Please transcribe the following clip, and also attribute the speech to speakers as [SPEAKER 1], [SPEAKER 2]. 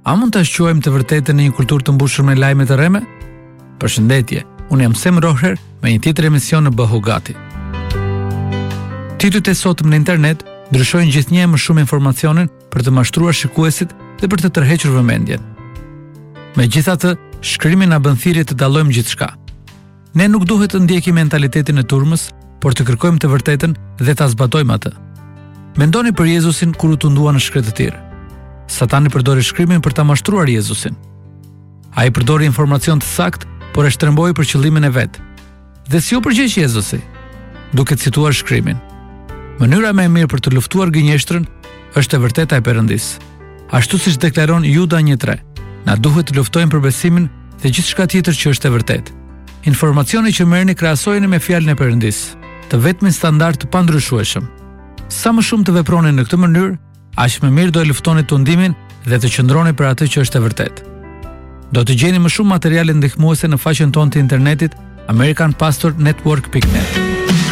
[SPEAKER 1] A mund ta shquajmë të vërtetën në një kulturë të mbushur me lajme të rreme? Përshëndetje, unë jam Sem Rohrer me një tjetër emision në Bëhu Gati. Titujt e sotëm në internet ndryshojnë gjithnjë më shumë informacionin për të mashtruar shikuesit dhe për të tërhequr vëmendjen. Megjithatë, shkrimi na bën thirrje të dallojmë gjithçka. Ne nuk duhet të ndjekim mentalitetin e turmës, por të kërkojmë të vërtetën dhe ta zbatojmë atë. Mendoni për Jezusin kur u tundua në shkretëtir. Satani përdori shkrimin për ta mashtruar Jezusin. Ai përdori informacion të saktë, por e shtremboi për qëllimin e vet. Dhe si u përgjigj Jezusi? Duke cituar shkrimin. Mënyra më e mirë për të luftuar gënjeshtrën është e vërteta e Perëndis. Ashtu siç deklaron Juda 1:3, na duhet të luftojmë për besimin dhe gjithçka tjetër që është e vërtetë. Informacioni që merrni krahasojeni me fjalën e Perëndis, të vetmin standard të pandryshueshëm. Sa më shumë të veproni në këtë mënyrë, aq më mirë do e luftoni tundimin dhe të qëndroni për atë që është e vërtetë. Do të gjeni më shumë materiale ndihmuese në faqen tonë të internetit americanpastornetwork.net.